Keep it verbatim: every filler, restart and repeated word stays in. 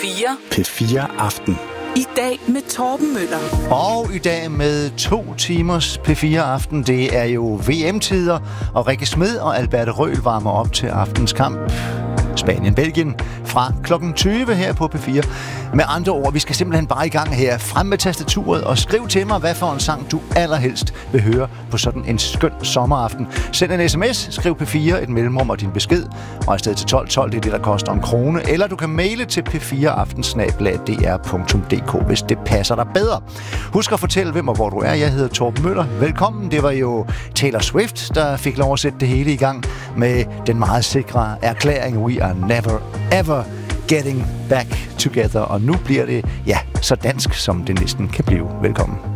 fire. P fire Aften. I dag med Torben Møller. Og i dag med to timers P fire Aften. Det er jo V M-tider, og Rikke Smed og Alberte Røhl varmer op til aftens kamp. Spanien-Belgien fra klokken tyve her på P fire. Med andre ord, vi skal simpelthen bare i gang her. Frem med tastaturet og skriv til mig, hvad for en sang du allerhelst vil høre på sådan en skøn sommeraften. Send en sms, skriv P fire, et mellemrum og din besked, og afsted til tolv tolv, det er det, der koster en krone. Eller du kan maile til p fire aften snabel-a d r punktum d k, hvis det passer dig bedre. Husk at fortælle, hvem og hvor du er. Jeg hedder Torben Møller. Velkommen. Det var jo Taylor Swift, der fik lov at sætte det hele i gang med den meget sikre erklæring We are never ever getting back together. Og nu bliver det, ja, så dansk, som det næsten kan blive. Velkommen.